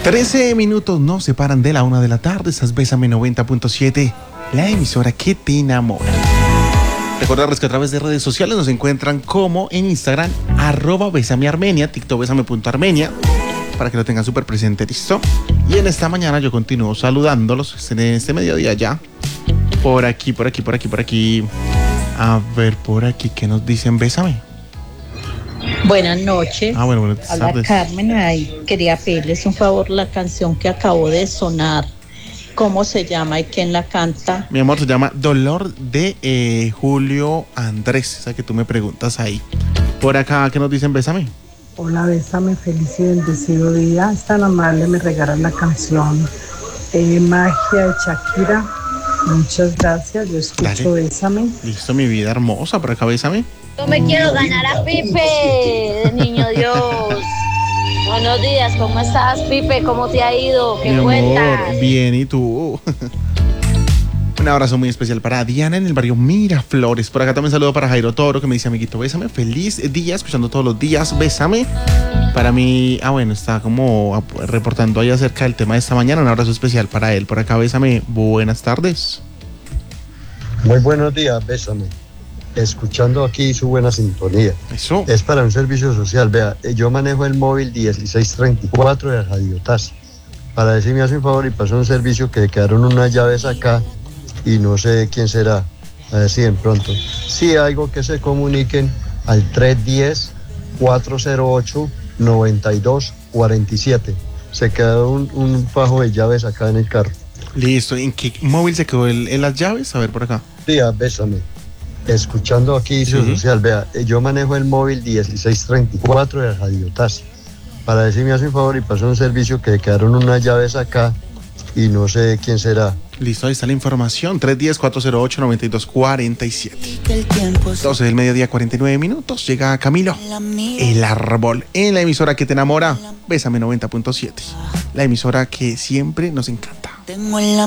13 minutos nos separan de la 1 de la tarde. Estás Bésame 90.7, la emisora que te enamora. Recordarles que a través de redes sociales nos encuentran como en Instagram, @besamearmenia, TikTok besame.armenia, para que lo tengan súper presente, ¿listo? Y en esta mañana yo continúo saludándolos en este mediodía ya. Por aquí. A ver, por aquí, ¿qué nos dicen? Bésame. Buenas noches. Buenas Habla tardes. Carmen. Quería pedirles un favor, la canción que acabó de sonar, ¿cómo se llama y quién la canta? Mi amor, se llama Dolor de Julio Andrés, esa que tú me preguntas ahí. Por acá, ¿qué nos dicen? Bésame. Hola, Bésame, feliz y bendecido día. Es tan amable, me regalan la canción Magia de Shakira. Muchas gracias, yo escucho Bésame. Listo, mi vida hermosa, por acá, Bésame. Yo me quiero ganar a Pipe, de Niño Dios. Buenos días, ¿cómo estás, Pipe? ¿Cómo te ha ido? ¿Qué Mi cuentas? amor, bien, ¿y tú? Un abrazo muy especial para Diana en el barrio Miraflores. Por acá también saludo para Jairo Toro, que me dice: amiguito, bésame. Feliz día, escuchando todos los días, bésame. Para mí, está como reportando ahí acerca del tema de esta mañana. Un abrazo especial para él. Por acá, bésame. Buenas tardes. Muy buenos días, bésame. Escuchando aquí su buena sintonía. Eso. Es para un servicio social. Vea, yo manejo el móvil 1634 de Radio Taxi. Para ver si me hace un favor y pasó un servicio que quedaron unas llaves acá y no sé quién será. A ver si de pronto. Si algo que se comuniquen al 310-408-9247. Se quedó un fajo de llaves acá en el carro. Listo. ¿En qué móvil se quedó las llaves? A ver, por acá. Días, bésame. Escuchando aquí su social, vea, yo manejo el móvil 1634 de Radio Taxi. Para ver si me hace un favor y pasó un servicio que quedaron unas llaves acá y no sé quién será. Listo, ahí está la información. 310-408-9247. 12 del mediodía, 49 minutos. Llega Camilo, el árbol, en la emisora que te enamora. Bésame 90.7. La emisora que siempre nos encanta.